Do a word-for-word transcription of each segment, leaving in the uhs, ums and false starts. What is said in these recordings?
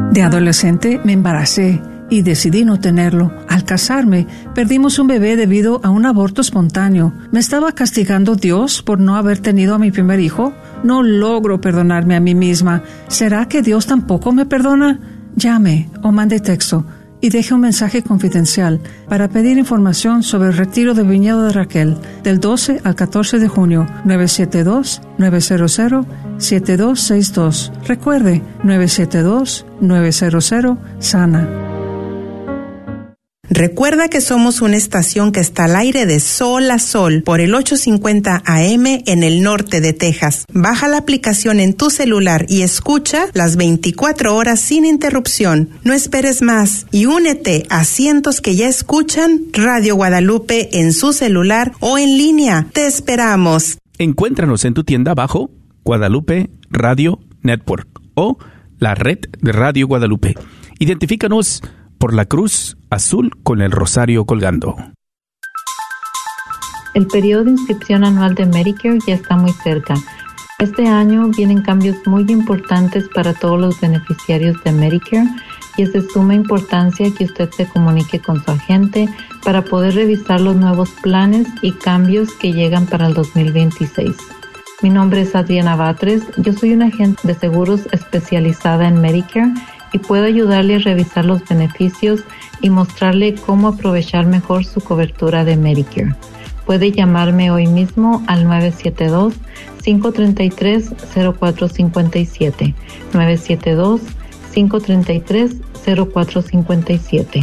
De adolescente me embaracé y decidí no tenerlo. Al casarme, perdimos un bebé debido a un aborto espontáneo. ¿Me estaba castigando Dios por no haber tenido a mi primer hijo? No logro perdonarme a mí misma. ¿Será que Dios tampoco me perdona? Llame o mande texto y deje un mensaje confidencial para pedir información sobre el retiro de Viñedo de Raquel del doce al catorce de junio. nueve siete dos, nueve cero cero, siete dos seis dos. Recuerde, nueve siete dos, nueve cero cero, SANA. Recuerda que somos una estación que está al aire de sol a sol por el ochocientos cincuenta A M en el norte de Texas. Baja la aplicación en tu celular y escucha las veinticuatro horas sin interrupción. No esperes más y únete a cientos que ya escuchan Radio Guadalupe en su celular o en línea. ¡Te esperamos! Encuéntranos en tu tienda bajo Guadalupe Radio Network o la red de Radio Guadalupe. Identifícanos por la cruz azul con el rosario colgando. El periodo de inscripción anual de Medicare ya está muy cerca. Este año vienen cambios muy importantes para todos los beneficiarios de Medicare y es de suma importancia que usted se comunique con su agente para poder revisar los nuevos planes y cambios que llegan para el dos mil veintiséis. Mi nombre es Adriana Batres, yo soy una agente de seguros especializada en Medicare y puedo ayudarle a revisar los beneficios y mostrarle cómo aprovechar mejor su cobertura de Medicare. Puede llamarme hoy mismo al nueve siete dos, cinco tres tres, cero cuatro cinco siete, nueve siete dos, cinco tres tres, cero cuatro cinco siete.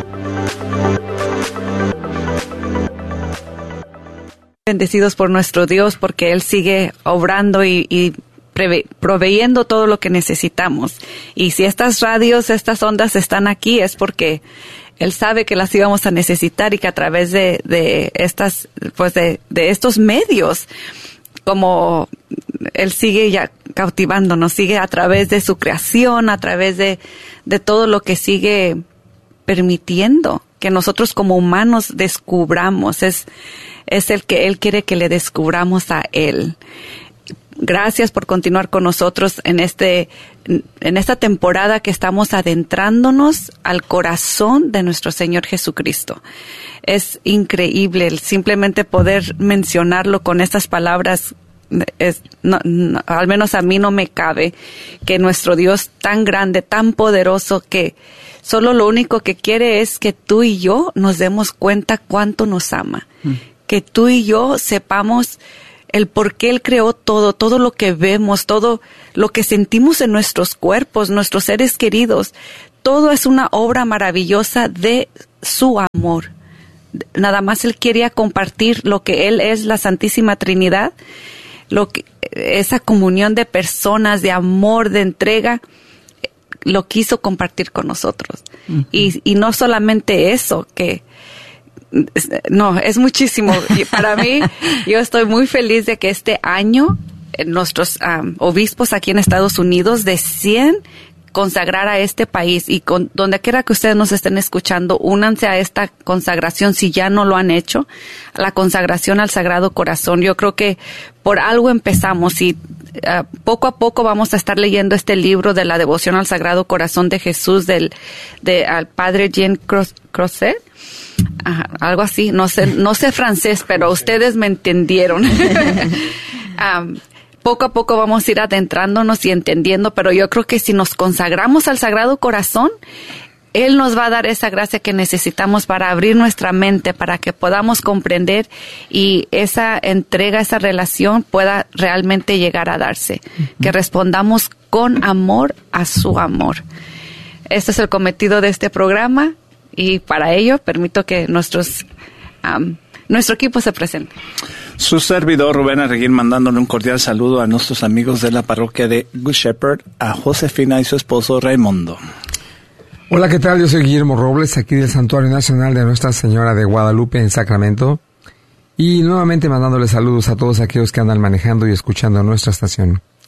Bendecidos por nuestro Dios porque Él sigue obrando y, y preve, proveyendo todo lo que necesitamos. Y si estas radios, estas ondas están aquí es porque Él sabe que las íbamos a necesitar y que a través de, de estas, pues de, de estos medios, como Él sigue ya cautivándonos, sigue a través de su creación, a través de, de todo lo que sigue permitiendo que nosotros como humanos descubramos. Es, es el que Él quiere que le descubramos a Él. Gracias por continuar con nosotros en este, en esta temporada que estamos adentrándonos al corazón de nuestro Señor Jesucristo. Es increíble el simplemente poder mencionarlo con estas palabras. Es, no, no, al menos a mí no me cabe que nuestro Dios tan grande, tan poderoso, que solo lo único que quiere es que tú y yo nos demos cuenta cuánto nos ama. Mm. Que tú y yo sepamos el por qué Él creó todo, todo lo que vemos, todo lo que sentimos en nuestros cuerpos, nuestros seres queridos. Todo es una obra maravillosa de su amor. Nada más Él quería compartir lo que Él es, la Santísima Trinidad, lo que, esa comunión de personas, de amor, de entrega, lo quiso compartir con nosotros. Uh-huh. Y, y no solamente eso, que no, es muchísimo. Y para mí, yo estoy muy feliz de que este año nuestros um, obispos aquí en Estados Unidos deciden consagrar a este país, y con donde quiera que ustedes nos estén escuchando, únanse a esta consagración si ya no lo han hecho, la consagración al Sagrado Corazón. Yo creo que por algo empezamos y uh, poco a poco vamos a estar leyendo este libro de la devoción al Sagrado Corazón de Jesús del de al Padre Jean Crozet. Ajá, algo así, no sé, no sé francés, pero ustedes me entendieron. um, poco a poco vamos a ir adentrándonos y entendiendo, pero yo creo que si nos consagramos al Sagrado Corazón, Él nos va a dar esa gracia que necesitamos para abrir nuestra mente, para que podamos comprender y esa entrega, esa relación pueda realmente llegar a darse. Uh-huh. Que respondamos con amor a su amor. Este es el cometido de este programa. Y para ello, permito que nuestros um, nuestro equipo se presente. Su servidor, Rubén Arreguín, mandándole un cordial saludo a nuestros amigos de la parroquia de Good Shepherd, a Josefina y su esposo Raimundo. Hola, ¿qué tal? Yo soy Guillermo Robles, aquí del Santuario Nacional de Nuestra Señora de Guadalupe en Sacramento. Y nuevamente mandándole saludos a todos aquellos que andan manejando y escuchando nuestra estación.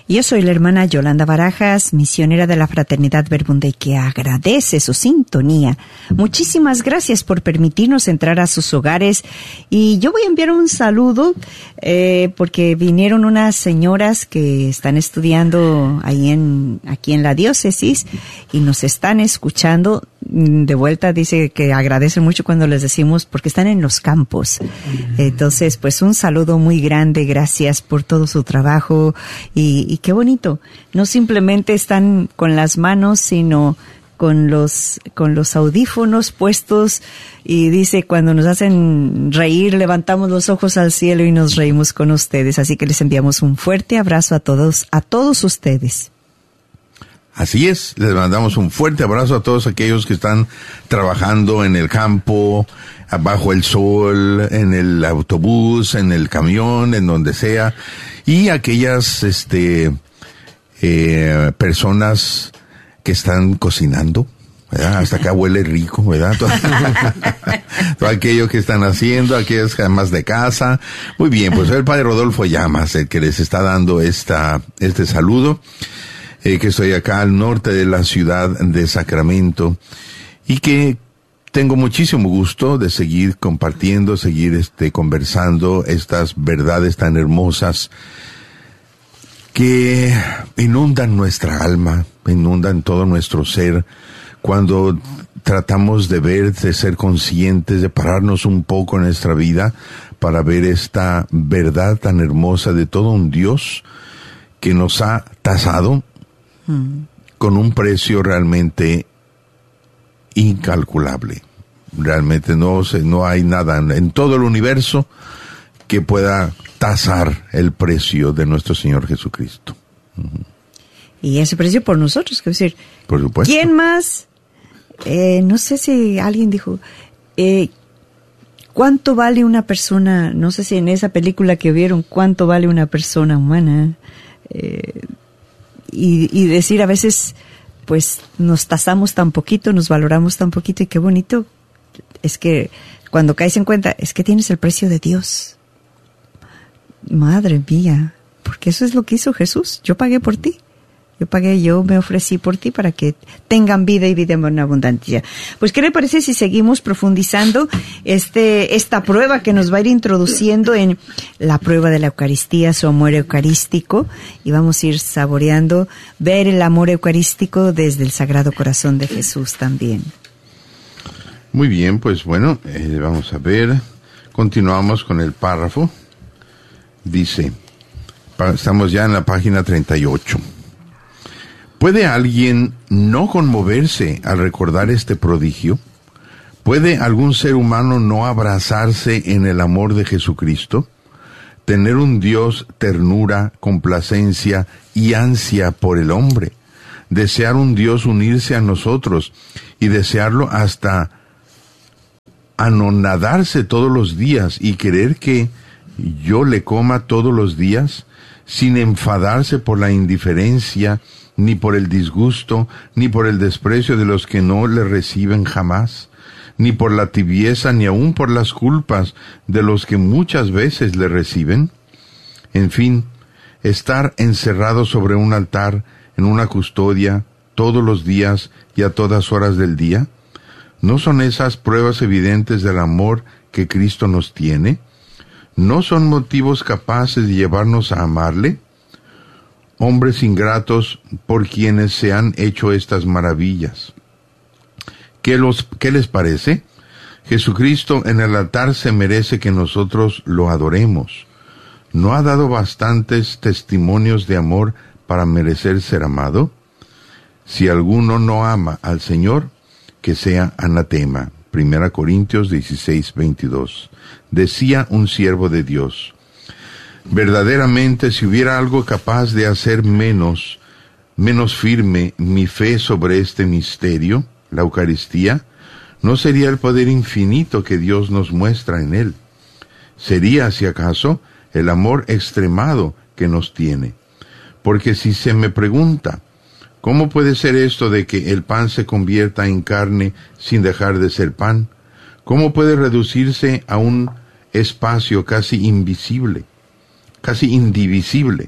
Yo soy la hermana Yolanda Barajas, misionera de la Fraternidad Verbunday, que agradece su sintonía. Muchísimas gracias por permitirnos entrar a sus hogares. Y yo voy a enviar un saludo eh, porque vinieron unas señoras que están estudiando ahí en, aquí en la diócesis y nos están escuchando. De vuelta dice que agradecen mucho cuando les decimos porque están en los campos. Entonces, pues un saludo muy grande, gracias por todo su trabajo y, y qué bonito. No simplemente están con las manos, sino con los con los audífonos puestos y dice cuando nos hacen reír levantamos los ojos al cielo y nos reímos con ustedes. Así que les enviamos un fuerte abrazo a todos a todos ustedes. Así es, les mandamos un fuerte abrazo a todos aquellos que están trabajando en el campo, bajo el sol, en el autobús, en el camión, en donde sea, y aquellas este eh, personas que están cocinando, ¿verdad? Hasta acá huele rico, ¿verdad? Todo, todo aquello que están haciendo, aquellas amas de casa. Muy bien, pues el Padre Rodolfo Llamas, el que les está dando esta este saludo. Eh, que estoy acá al norte de la ciudad de Sacramento y que tengo muchísimo gusto de seguir compartiendo, seguir este conversando estas verdades tan hermosas que inundan nuestra alma, inundan todo nuestro ser cuando tratamos de ver, de ser conscientes, de pararnos un poco en nuestra vida para ver esta verdad tan hermosa de todo un Dios que nos ha tasado con un precio realmente incalculable. Realmente no, no hay nada en todo el universo que pueda tasar el precio de nuestro Señor Jesucristo. Uh-huh. Y ese precio por nosotros, quiero decir. Por supuesto. ¿Quién más? Eh, no sé si alguien dijo, eh, ¿cuánto vale una persona? No sé si en esa película que vieron, ¿cuánto vale una persona humana? Eh, Y, y decir a veces, pues nos tasamos tan poquito, nos valoramos tan poquito y qué bonito es que cuando caes en cuenta, es que tienes el precio de Dios. Madre mía, porque eso es lo que hizo Jesús. Yo pagué por ti. Yo pagué, yo me ofrecí por ti para que tengan vida y vida en abundancia. Pues, ¿qué le parece si seguimos profundizando este esta prueba que nos va a ir introduciendo en la prueba de la Eucaristía, su amor eucarístico? Y vamos a ir saboreando, ver el amor eucarístico desde el Sagrado Corazón de Jesús también. Muy bien, pues bueno, eh, vamos a ver. Continuamos con el párrafo. Dice, estamos ya en la página treinta y ocho. ¿Puede alguien no conmoverse al recordar este prodigio? ¿Puede algún ser humano no abrazarse en el amor de Jesucristo? Tener un Dios ternura, complacencia y ansia por el hombre. Desear un Dios unirse a nosotros y desearlo hasta anonadarse todos los días y querer que yo le coma todos los días sin enfadarse por la indiferencia, ni por el disgusto, ni por el desprecio de los que no le reciben jamás, ni por la tibieza, ni aun por las culpas de los que muchas veces le reciben. En fin, estar encerrado sobre un altar, en una custodia, todos los días y a todas horas del día, ¿no son esas pruebas evidentes del amor que Cristo nos tiene? ¿No son motivos capaces de llevarnos a amarle? Hombres ingratos por quienes se han hecho estas maravillas. ¿Qué, los, ¿Qué les parece? Jesucristo en el altar se merece que nosotros lo adoremos. ¿No ha dado bastantes testimonios de amor para merecer ser amado? Si alguno no ama al Señor, que sea anatema. Primera Corintios dieciséis, veintidós. Decía un siervo de Dios, verdaderamente, si hubiera algo capaz de hacer menos, menos firme mi fe sobre este misterio, la Eucaristía, no sería el poder infinito que Dios nos muestra en él. Sería, si acaso, el amor extremado que nos tiene. Porque si se me pregunta, ¿cómo puede ser esto de que el pan se convierta en carne sin dejar de ser pan? ¿Cómo puede reducirse a un espacio casi invisible, casi indivisible,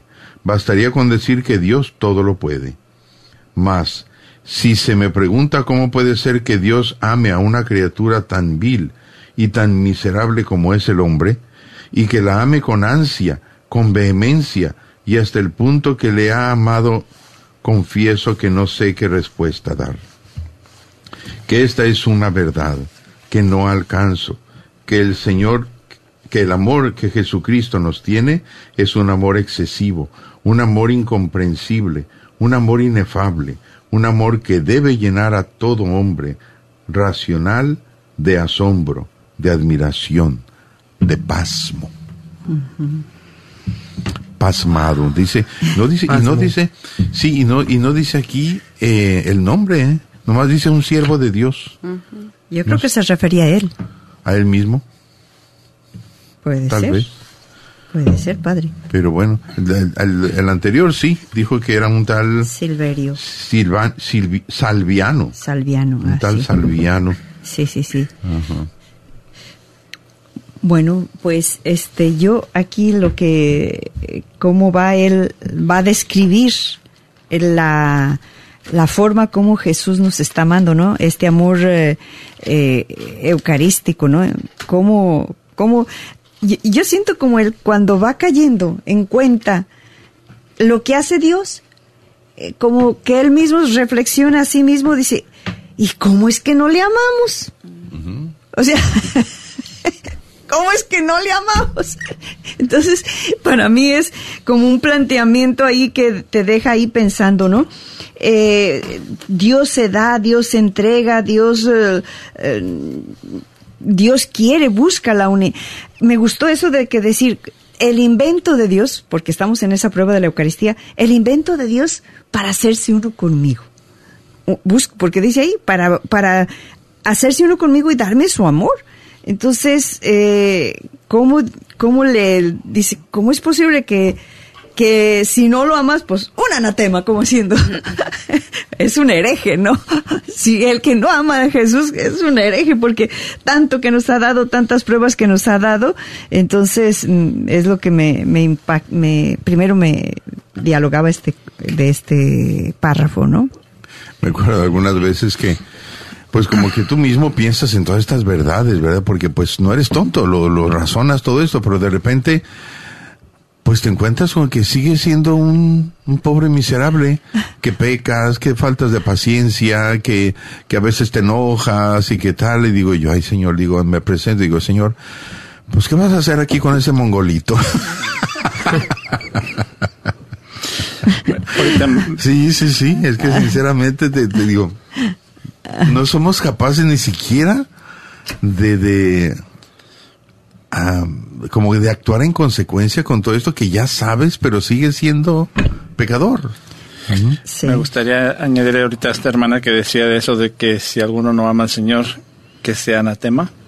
Bastaría con decir que Dios todo lo puede. Mas, si se me pregunta cómo puede ser que Dios ame a una criatura tan vil y tan miserable como es el hombre, y que la ame con ansia, con vehemencia, y hasta el punto que le ha amado, confieso que no sé qué respuesta dar. Que esta es una verdad que no alcanzo, que el Señor, que el amor que Jesucristo nos tiene es un amor excesivo, un amor incomprensible, un amor inefable, un amor que debe llenar a todo hombre racional de asombro, de admiración, de pasmo. Uh-huh. Pasmado, dice, no dice, Pasmo. y no dice, sí, y no, y no dice aquí eh, el nombre, ¿eh? Nomás dice un siervo de Dios. Uh-huh. Yo creo no que se refería a él. ¿A él mismo? Puede Tal ser. vez. Puede ser, padre. Pero bueno, el, el, el anterior sí, dijo que era un tal... Silverio. Silva, Silvi, Salviano. Salviano. Un ah, tal sí. Salviano. Sí, sí, sí. Uh-huh. Bueno, pues este, yo aquí lo que, cómo va él, va a describir la, la forma como Jesús nos está amando, ¿no? Este amor eh, eh, eucarístico, ¿no? Cómo, cómo, yo, yo siento como él cuando va cayendo en cuenta lo que hace Dios, eh, como que él mismo reflexiona a sí mismo, dice, ¿y cómo es que no le amamos? Uh-huh. O sea... ¿Cómo es que no le amamos? Entonces, para mí es como un planteamiento ahí que te deja ahí pensando, ¿no? Eh, Dios se da, Dios se entrega, Dios, eh, eh, Dios quiere, busca la unidad. Me gustó eso de que decir, el invento de Dios, porque estamos en esa prueba de la Eucaristía, el invento de Dios para hacerse uno conmigo. Bus- porque dice ahí, para, para hacerse uno conmigo y darme su amor. Entonces, eh, ¿cómo, cómo le dice, cómo es posible que, que si no lo amas, pues un anatema, como siendo, es un hereje, ¿no? Si el que no ama a Jesús es un hereje, porque tanto que nos ha dado, tantas pruebas que nos ha dado, entonces es lo que me, me impact, me, primero me dialogaba este, de este párrafo, ¿no? Me acuerdo algunas veces que pues como que tú mismo piensas en todas estas verdades, ¿verdad? Porque pues no eres tonto, lo, lo razonas todo esto, pero de repente pues te encuentras con que sigues siendo un, un pobre miserable, que pecas, que faltas de paciencia, que, que a veces te enojas y que tal, y digo yo, ay Señor, digo, me presento, digo, Señor, pues ¿qué vas a hacer aquí con ese mongolito? Sí, sí, sí, es que sinceramente te, te digo, no somos capaces ni siquiera de, de um, como de actuar en consecuencia con todo esto que ya sabes, pero sigues siendo pecador. Uh-huh. Sí. Me gustaría añadir ahorita a esta hermana que decía de eso de que si alguno no ama al Señor, que sea anatema.